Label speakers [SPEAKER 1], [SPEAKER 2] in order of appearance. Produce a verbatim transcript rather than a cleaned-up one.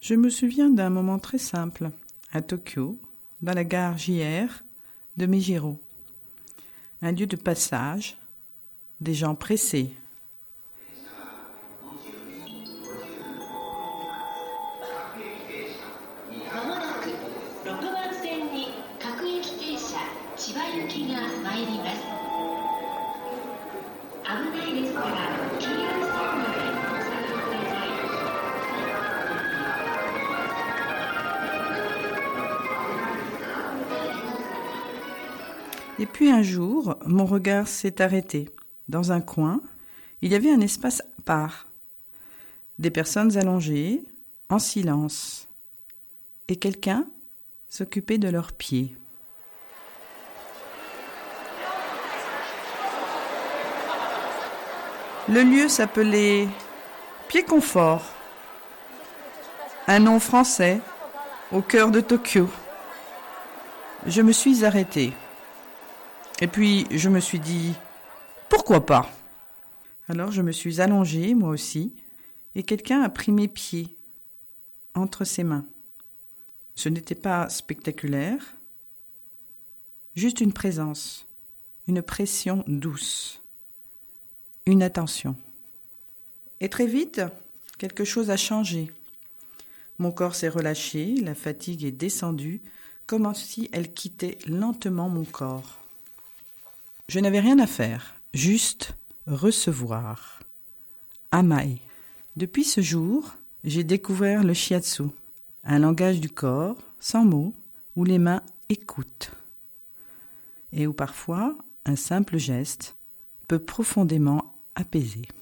[SPEAKER 1] Je me souviens d'un moment très simple, à Tokyo, dans la gare J R de Meijiro. Un lieu de passage, des gens pressés. Et puis un jour, mon regard s'est arrêté. Dans un coin, il y avait un espace à part. Des personnes allongées, en silence. Et quelqu'un s'occupait de leurs pieds. Le lieu s'appelait Pied Confort. Un nom français, au cœur de Tokyo. Je me suis arrêtée. Et puis, je me suis dit, pourquoi pas ? Alors, je me suis allongée, moi aussi, et quelqu'un a pris mes pieds entre ses mains. Ce n'était pas spectaculaire, juste une présence, une pression douce, une attention. Et très vite, quelque chose a changé. Mon corps s'est relâché, la fatigue est descendue, comme si elle quittait lentement mon corps. Je n'avais rien à faire, juste recevoir. Amae. Depuis ce jour, j'ai découvert le shiatsu, un langage du corps, sans mots, où les mains écoutent. Et où parfois, un simple geste peut profondément apaiser.